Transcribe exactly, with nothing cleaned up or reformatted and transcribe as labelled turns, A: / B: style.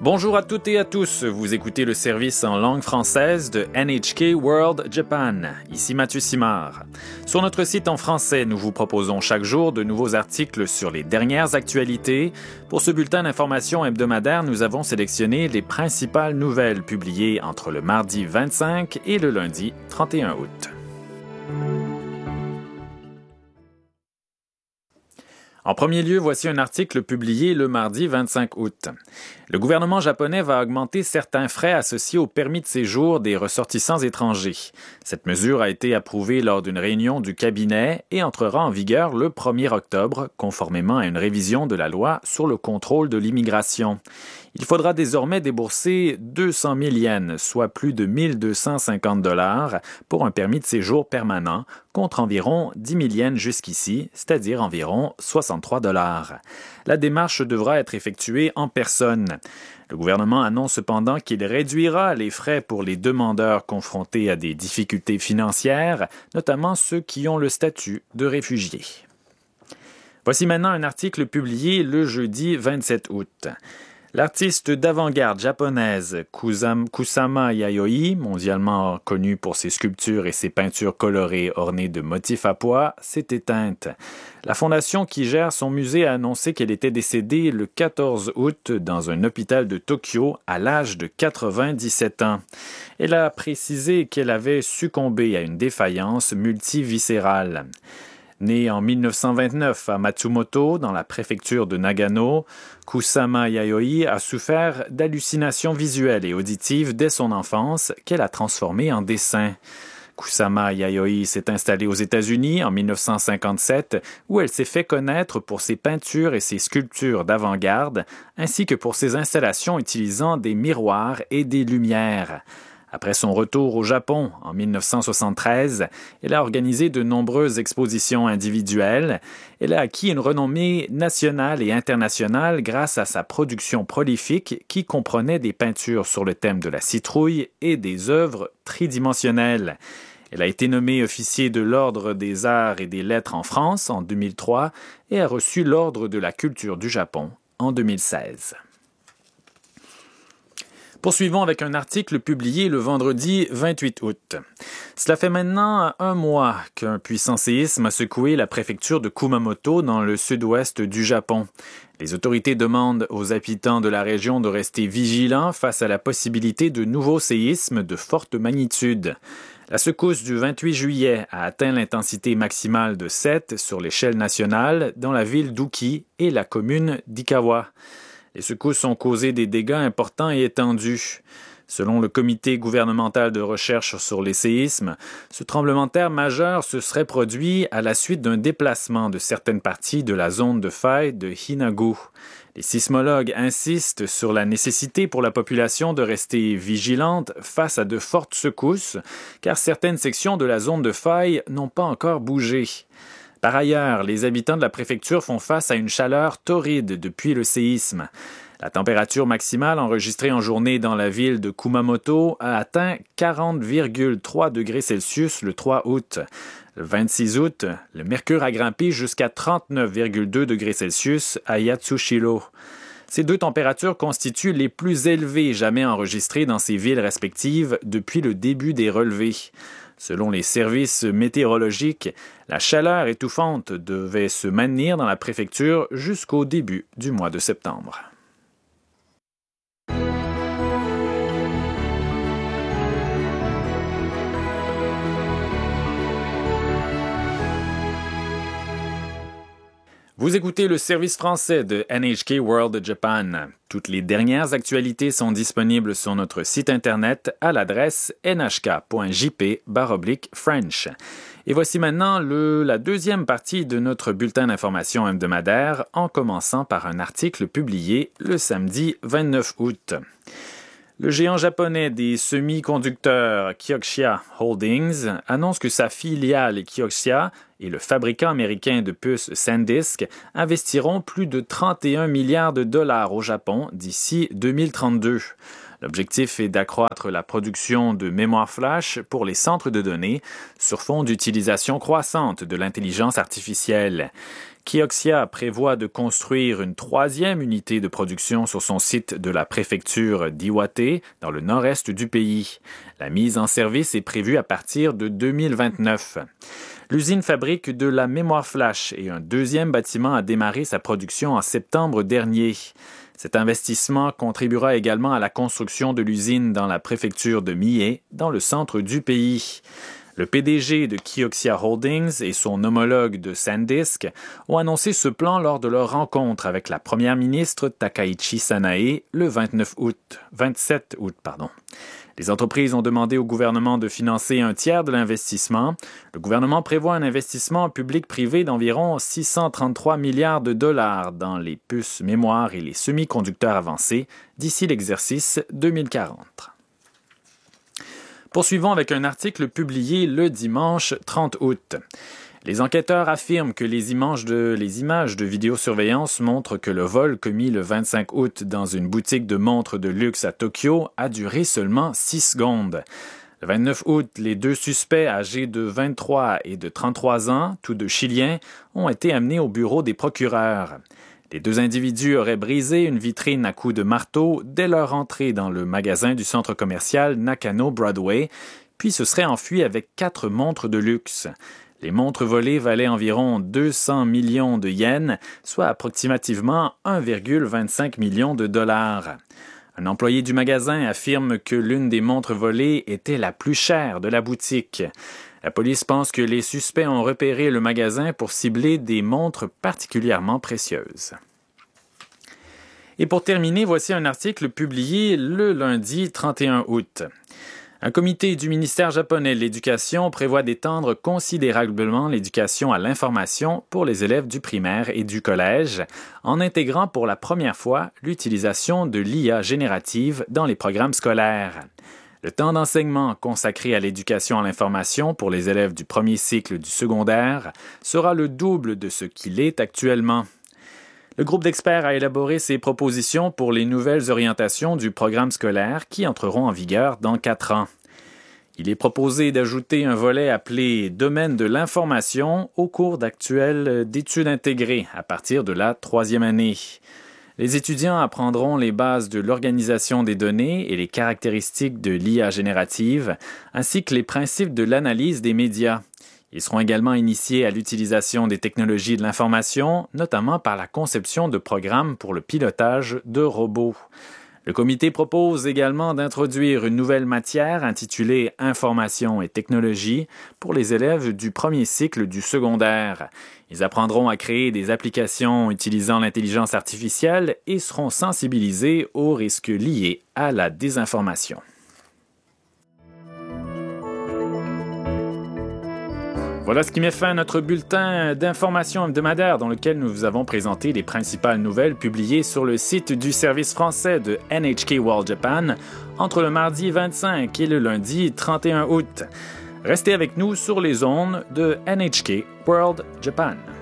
A: Bonjour à toutes et à tous, vous écoutez le service en langue française de N H K World Japan. Ici Mathieu Simard. Sur notre site en français, nous vous proposons chaque jour de nouveaux articles sur les dernières actualités. Pour ce bulletin d'information hebdomadaire, nous avons sélectionné les principales nouvelles publiées entre le mardi vingt-cinq et le lundi trente et un août. En premier lieu, voici un article publié le mardi vingt-cinq août. Le gouvernement japonais va augmenter certains frais associés au permis de séjour des ressortissants étrangers. Cette mesure a été approuvée lors d'une réunion du cabinet et entrera en vigueur le premier octobre, conformément à une révision de la loi sur le contrôle de l'immigration. Il faudra désormais débourser deux cent mille yens, soit plus de mille deux cent cinquante dollars, pour un permis de séjour permanent, contre environ dix mille yens jusqu'ici, c'est-à-dire environ soixante-trois dollars. La démarche devra être effectuée en personne. Le gouvernement annonce cependant qu'il réduira les frais pour les demandeurs confrontés à des difficultés financières, notamment ceux qui ont le statut de réfugiés. Voici maintenant un article publié le jeudi vingt-sept août. L'artiste d'avant-garde japonaise Kusam, Kusama Yayoi, mondialement connue pour ses sculptures et ses peintures colorées ornées de motifs à pois, s'est éteinte. La fondation qui gère son musée a annoncé qu'elle était décédée le quatorze août dans un hôpital de Tokyo à l'âge de quatre-vingt-dix-sept ans. Elle a précisé qu'elle avait succombé à une défaillance multiviscérale. Née en mille neuf cent vingt-neuf à Matsumoto, dans la préfecture de Nagano, Kusama Yayoi a souffert d'hallucinations visuelles et auditives dès son enfance qu'elle a transformées en dessin. Kusama Yayoi s'est installée aux États-Unis en mille neuf cent cinquante-sept, où elle s'est fait connaître pour ses peintures et ses sculptures d'avant-garde, ainsi que pour ses installations utilisant des miroirs et des lumières. Après son retour au Japon en mille neuf cent soixante-treize, elle a organisé de nombreuses expositions individuelles. Elle a acquis une renommée nationale et internationale grâce à sa production prolifique qui comprenait des peintures sur le thème de la citrouille et des œuvres tridimensionnelles. Elle a été nommée officier de l'Ordre des Arts et des Lettres en France en deux mille trois et a reçu l'Ordre de la Culture du Japon en deux mille seize. Poursuivons avec un article publié le vendredi vingt-huit août. Cela fait maintenant un mois qu'un puissant séisme a secoué la préfecture de Kumamoto dans le sud-ouest du Japon. Les autorités demandent aux habitants de la région de rester vigilants face à la possibilité de nouveaux séismes de forte magnitude. La secousse du vingt-huit juillet a atteint l'intensité maximale de sept sur l'échelle nationale dans la ville d'Uki et la commune d'Ikawa. Les secousses ont causé des dégâts importants et étendus. Selon le comité gouvernemental de recherche sur les séismes, ce tremblement de terre majeur se serait produit à la suite d'un déplacement de certaines parties de la zone de faille de Hinagu. Les sismologues insistent sur la nécessité pour la population de rester vigilante face à de fortes secousses, car certaines sections de la zone de faille n'ont pas encore bougé. Par ailleurs, les habitants de la préfecture font face à une chaleur torride depuis le séisme. La température maximale enregistrée en journée dans la ville de Kumamoto a atteint quarante virgule trois degrés Celsius le trois août. Le vingt-six août, le mercure a grimpé jusqu'à trente-neuf virgule deux degrés Celsius à Yatsushiro. Ces deux températures constituent les plus élevées jamais enregistrées dans ces villes respectives depuis le début des relevés. Selon les services météorologiques, la chaleur étouffante devait se maintenir dans la préfecture jusqu'au début du mois de septembre. Vous écoutez le service français de N H K World Japan. Toutes les dernières actualités sont disponibles sur notre site internet à l'adresse n h k point j p slash french. Et voici maintenant le, la deuxième partie de notre bulletin d'information hebdomadaire, en commençant par un article publié le samedi vingt-neuf août. Le géant japonais des semi-conducteurs Kioxia Holdings annonce que sa filiale Kioxia et le fabricant américain de puces SanDisk investiront plus de trente et un milliards de dollars au Japon d'ici deux mille trente-deux. L'objectif est d'accroître la production de mémoire flash pour les centres de données sur fond d'utilisation croissante de l'intelligence artificielle. Kioxia prévoit de construire une troisième unité de production sur son site de la préfecture d'Iwate, dans le nord-est du pays. La mise en service est prévue à partir de deux mille vingt-neuf. L'usine fabrique de la mémoire flash et un deuxième bâtiment a démarré sa production en septembre dernier. Cet investissement contribuera également à la construction de l'usine dans la préfecture de Mie, dans le centre du pays. Le P D G de Kioxia Holdings et son homologue de SanDisk ont annoncé ce plan lors de leur rencontre avec la première ministre Takaichi Sanae le vingt-neuf août, vingt-sept août. Pardon. Les entreprises ont demandé au gouvernement de financer un tiers de l'investissement. Le gouvernement prévoit un investissement public-privé d'environ six cent trente-trois milliards de dollars dans les puces mémoire et les semi-conducteurs avancés d'ici l'exercice deux mille quarante. Poursuivons avec un article publié le dimanche trente août. Les enquêteurs affirment que les images de, les images de vidéosurveillance montrent que le vol commis le vingt-cinq août dans une boutique de montres de luxe à Tokyo a duré seulement six secondes. Le vingt-neuf août, les deux suspects âgés de vingt-trois et de trente-trois ans, tous deux chiliens, ont été amenés au bureau des procureurs. Les deux individus auraient brisé une vitrine à coups de marteau dès leur entrée dans le magasin du centre commercial Nakano Broadway, puis se seraient enfuis avec quatre montres de luxe. Les montres volées valaient environ deux cents millions de yens, soit approximativement un virgule vingt-cinq million de dollars. Un employé du magasin affirme que l'une des montres volées était la plus chère de la boutique. La police pense que les suspects ont repéré le magasin pour cibler des montres particulièrement précieuses. Et pour terminer, voici un article publié le lundi trente et un août. Un comité du ministère japonais de l'Éducation prévoit d'étendre considérablement l'éducation à l'information pour les élèves du primaire et du collège, en intégrant pour la première fois l'utilisation de l'I A générative dans les programmes scolaires. Le temps d'enseignement consacré à l'éducation à l'information pour les élèves du premier cycle du secondaire sera le double de ce qu'il est actuellement. Le groupe d'experts a élaboré ses propositions pour les nouvelles orientations du programme scolaire qui entreront en vigueur dans quatre ans. Il est proposé d'ajouter un volet appelé « Domaine de l'information » au cours d'actuelles d'études intégrées à partir de la troisième année. Les étudiants apprendront les bases de l'organisation des données et les caractéristiques de l'I A générative, ainsi que les principes de l'analyse des médias. Ils seront également initiés à l'utilisation des technologies de l'information, notamment par la conception de programmes pour le pilotage de robots. Le comité propose également d'introduire une nouvelle matière intitulée « Information et technologie » pour les élèves du premier cycle du secondaire. Ils apprendront à créer des applications utilisant l'intelligence artificielle et seront sensibilisés aux risques liés à la désinformation. Voilà ce qui met fin à notre bulletin d'information hebdomadaire dans lequel nous vous avons présenté les principales nouvelles publiées sur le site du service français de N H K World Japan entre le mardi vingt-cinq et le lundi trente et un août. Restez avec nous sur les ondes de N H K World Japan.